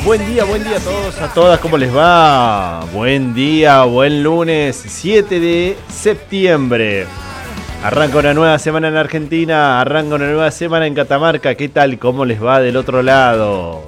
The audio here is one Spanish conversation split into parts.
buen día a todos, a todas, ¿cómo les va? Buen día, buen lunes, 7 de septiembre. Arranca una nueva semana en la Argentina, arranca una nueva semana en Catamarca. ¿Qué tal? ¿Cómo les va del otro lado?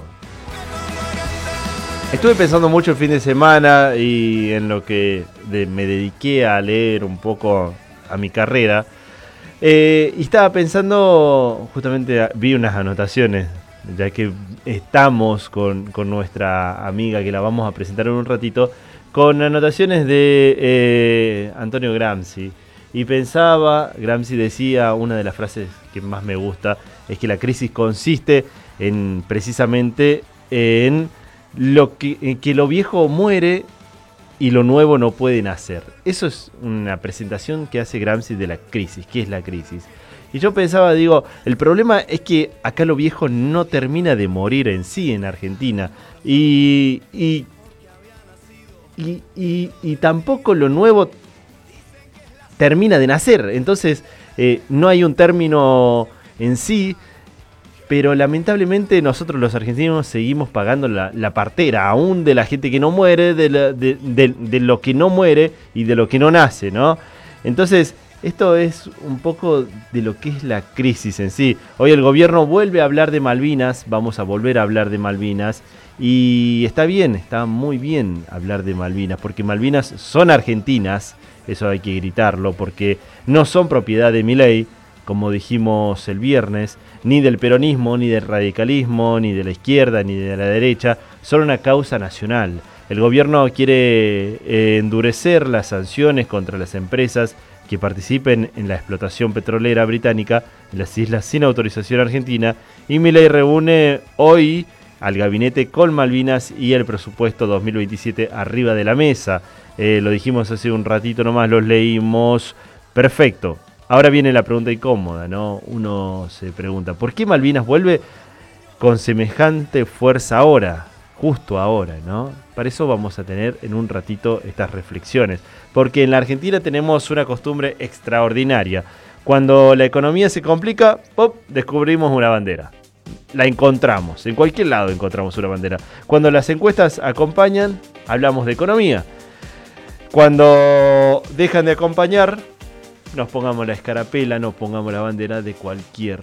Estuve pensando mucho el fin de semana y en lo que me dediqué a leer un poco a mi carrera. Y estaba pensando, justamente vi unas anotaciones, ya que estamos con nuestra amiga que la vamos a presentar en un ratito, con anotaciones de Antonio Gramsci. Y pensaba, Gramsci decía, una de las frases que más me gusta, es que la crisis consiste en precisamente en que lo viejo muere y lo nuevo no puede nacer. Eso es una presentación que hace Gramsci de la crisis. ¿Qué es la crisis? Y yo pensaba, digo, el problema es que acá lo viejo no termina de morir en sí en Argentina. Y tampoco lo nuevo termina de nacer. Entonces, no hay un término en sí, pero lamentablemente nosotros los argentinos seguimos pagando la partera, aún de la gente que no muere, de lo que no muere y de lo que no nace, ¿no? Entonces, esto es un poco de lo que es la crisis en sí. Hoy el gobierno vuelve a hablar de Malvinas, vamos a volver a hablar de Malvinas, y está bien, está muy bien hablar de Malvinas, porque Malvinas son argentinas, eso hay que gritarlo, porque no son propiedad de Milei, como dijimos el viernes, ni del peronismo, ni del radicalismo, ni de la izquierda, ni de la derecha, son una causa nacional. El gobierno quiere endurecer las sanciones contra las empresas que participen en la explotación petrolera británica en las islas sin autorización argentina, y Milei reúne hoy al gabinete con Malvinas y el presupuesto 2027 arriba de la mesa. Lo dijimos hace un ratito nomás, los leímos. Perfecto. Ahora viene la pregunta incómoda, ¿no? Uno se pregunta, ¿por qué Malvinas vuelve con semejante fuerza ahora? Justo ahora, ¿no? Para eso vamos a tener en un ratito estas reflexiones. Porque en la Argentina tenemos una costumbre extraordinaria. Cuando la economía se complica, ¡pop!, descubrimos una bandera. La encontramos, en cualquier lado encontramos una bandera. Cuando las encuestas acompañan, hablamos de economía. Cuando dejan de acompañar, nos pongamos la escarapela, nos pongamos la bandera de cualquier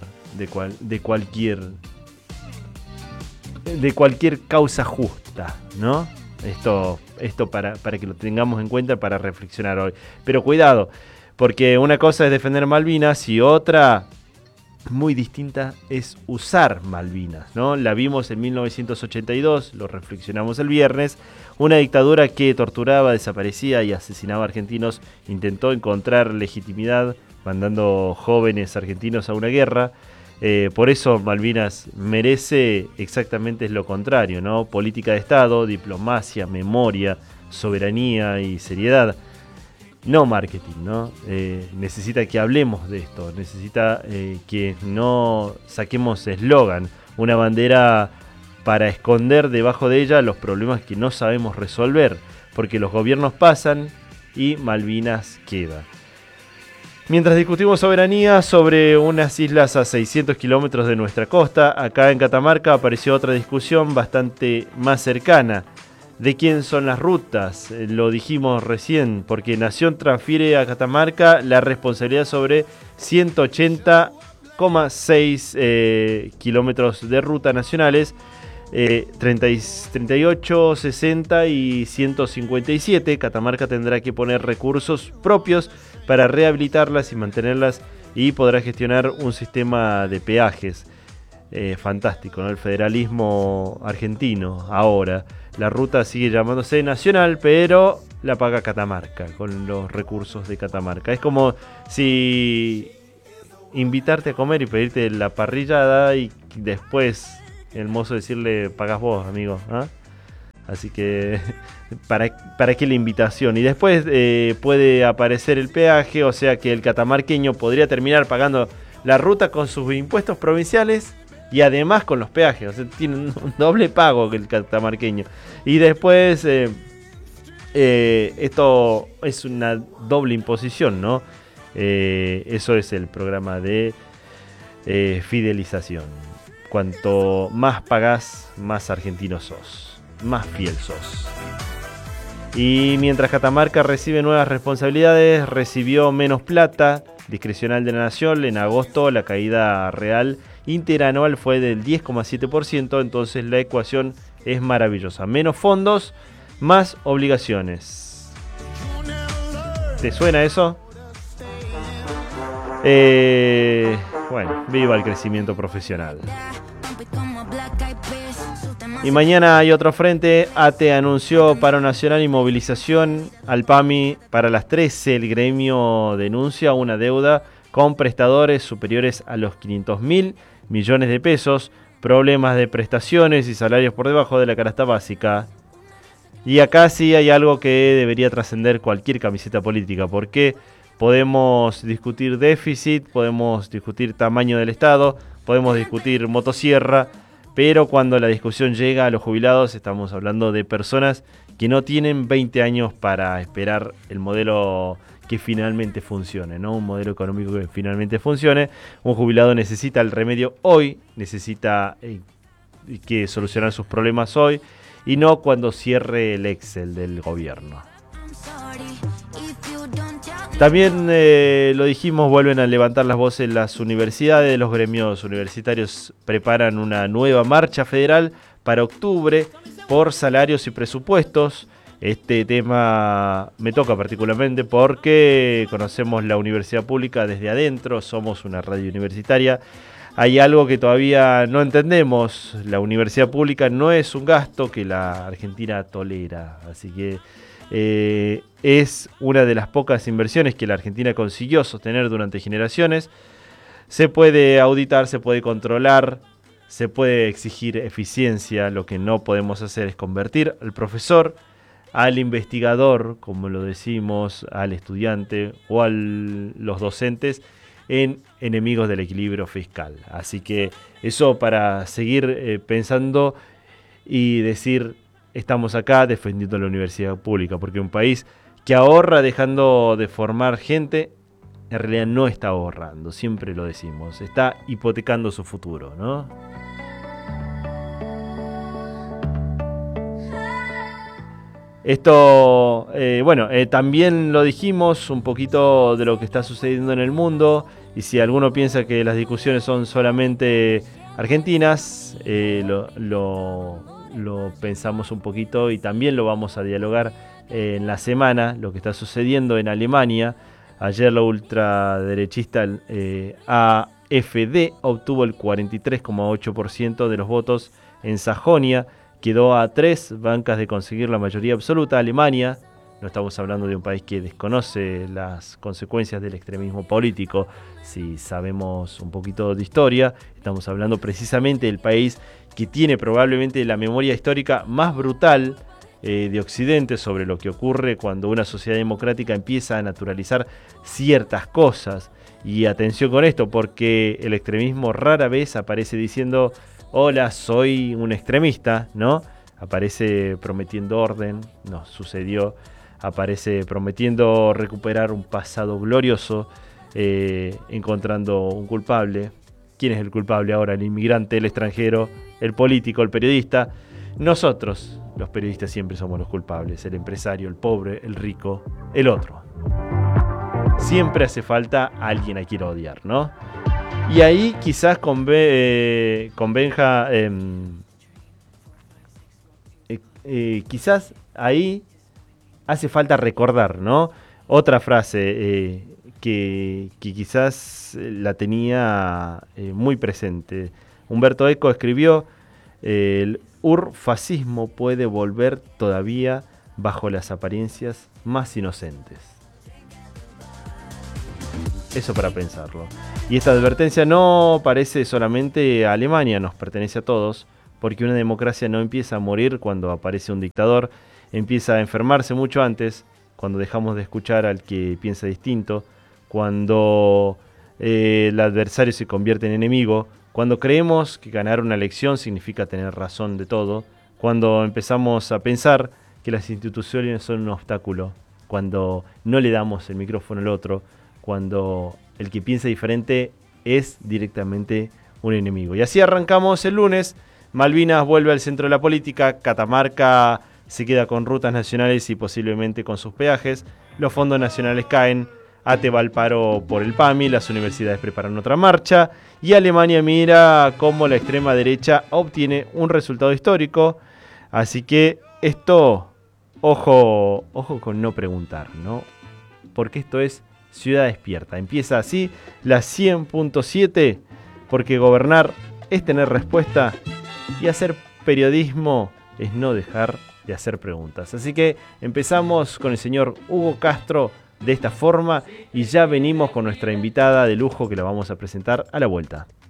causa justa, ¿no? Esto para que lo tengamos en cuenta para reflexionar hoy. Pero cuidado, porque una cosa es defender Malvinas y otra muy distinta es usar Malvinas, ¿no? La vimos en 1982, lo reflexionamos el viernes. Una dictadura que torturaba, desaparecía y asesinaba argentinos intentó encontrar legitimidad mandando jóvenes argentinos a una guerra. Por eso Malvinas merece exactamente lo contrario, ¿no? Política de Estado, diplomacia, memoria, soberanía y seriedad. No marketing, ¿no? Necesita que hablemos de esto, necesita que no saquemos eslogan, una bandera para esconder debajo de ella los problemas que no sabemos resolver, porque los gobiernos pasan y Malvinas queda. Mientras discutimos soberanía sobre unas islas a 600 kilómetros de nuestra costa, acá en Catamarca apareció otra discusión bastante más cercana. ¿De quién son las rutas? Lo dijimos recién, porque Nación transfiere a Catamarca la responsabilidad sobre 180,6 kilómetros de ruta nacionales, 38, 60 y 157. Catamarca tendrá que poner recursos propios para rehabilitarlas y mantenerlas y podrá gestionar un sistema de peajes. Fantástico, ¿no? El federalismo argentino ahora. La ruta sigue llamándose nacional, pero la paga Catamarca, con los recursos de Catamarca. Es como si invitarte a comer y pedirte la parrillada y después el mozo decirle, pagás vos, amigo, ¿ah? Así que, ¿para qué la invitación? Y después puede aparecer el peaje, o sea que el catamarqueño podría terminar pagando la ruta con sus impuestos provinciales y además con los peajes, o sea, tiene un doble pago que el catamarqueño. Y después esto es una doble imposición, ¿no? Eso es el programa de fidelización. Cuanto más pagás, más argentino sos, más fiel sos. Y mientras Catamarca recibe nuevas responsabilidades, recibió menos plata discrecional de la Nación. En agosto la caída real interanual fue del 10,7%, entonces la ecuación es maravillosa. Menos fondos, más obligaciones. ¿Te suena eso? Bueno, viva el crecimiento profesional. Y mañana hay otro frente. ATE anunció paro nacional y movilización al PAMI para las 13. El gremio denuncia una deuda con prestadores superiores a los 500.000 millones de pesos, problemas de prestaciones y salarios por debajo de la canasta básica. Y acá sí hay algo que debería trascender cualquier camiseta política, porque podemos discutir déficit, podemos discutir tamaño del Estado, podemos discutir motosierra, pero cuando la discusión llega a los jubilados, estamos hablando de personas que no tienen 20 años para esperar el modelo que finalmente funcione, ¿no? Un modelo económico que finalmente funcione. Un jubilado necesita el remedio hoy, necesita que solucionar sus problemas hoy, y no cuando cierre el Excel del gobierno. También lo dijimos, vuelven a levantar las voces las universidades. Los gremios universitarios preparan una nueva marcha federal para octubre por salarios y presupuestos. Este tema me toca particularmente porque conocemos la universidad pública desde adentro, somos una radio universitaria. Hay algo que todavía no entendemos: la universidad pública no es un gasto que la Argentina tolera, así que es una de las pocas inversiones que la Argentina consiguió sostener durante generaciones. Se puede auditar, se puede controlar, se puede exigir eficiencia. Lo que no podemos hacer es convertir al profesor, al investigador, como lo decimos, al estudiante o a los docentes en enemigos del equilibrio fiscal. Así que eso para seguir pensando y decir: estamos acá defendiendo la universidad pública, porque un país que ahorra dejando de formar gente, en realidad no está ahorrando, siempre lo decimos, está hipotecando su futuro, ¿no? Esto, también lo dijimos, un poquito de lo que está sucediendo en el mundo, y si alguno piensa que las discusiones son solamente argentinas, lo pensamos un poquito y también lo vamos a dialogar en la semana, lo que está sucediendo en Alemania. Ayer la ultraderechista AfD obtuvo el 43,8% de los votos en Sajonia, quedó a 3 bancas de conseguir la mayoría absoluta. Alemania, no estamos hablando de un país que desconoce las consecuencias del extremismo político. Si sabemos un poquito de historia, estamos hablando precisamente del país que tiene probablemente la memoria histórica más brutal de Occidente sobre lo que ocurre cuando una sociedad democrática empieza a naturalizar ciertas cosas. Y atención con esto, porque el extremismo rara vez aparece diciendo: hola, soy un extremista, ¿no? Aparece prometiendo orden, no sucedió. Aparece prometiendo recuperar un pasado glorioso, encontrando un culpable. ¿Quién es el culpable ahora? El inmigrante, el extranjero, el político, el periodista. Nosotros, los periodistas, siempre somos los culpables: el empresario, el pobre, el rico, el otro. Siempre hace falta alguien a quien odiar, ¿no? Y ahí quizás con Benja, quizás ahí hace falta recordar, ¿no? Otra frase que quizás la tenía muy presente. Humberto Eco escribió: el urfascismo puede volver todavía bajo las apariencias más inocentes. Eso para pensarlo. Y esta advertencia no parece solamente a Alemania, nos pertenece a todos, porque una democracia no empieza a morir cuando aparece un dictador, empieza a enfermarse mucho antes, cuando dejamos de escuchar al que piensa distinto, cuando el adversario se convierte en enemigo, cuando creemos que ganar una elección significa tener razón de todo, cuando empezamos a pensar que las instituciones son un obstáculo, cuando no le damos el micrófono al otro, cuando el que piensa diferente es directamente un enemigo. Y así arrancamos el lunes. Malvinas vuelve al centro de la política, Catamarca se queda con rutas nacionales y posiblemente con sus peajes, los fondos nacionales caen, ATE va al paro por el PAMI, las universidades preparan otra marcha y Alemania mira cómo la extrema derecha obtiene un resultado histórico. Así que esto, ojo con no preguntar, ¿no? Porque esto es Ciudad Despierta. Empieza así la 100.7, porque gobernar es tener respuesta y hacer periodismo es no dejar de hacer preguntas. Así que empezamos con el señor Hugo Castro de esta forma y ya venimos con nuestra invitada de lujo que la vamos a presentar a la vuelta.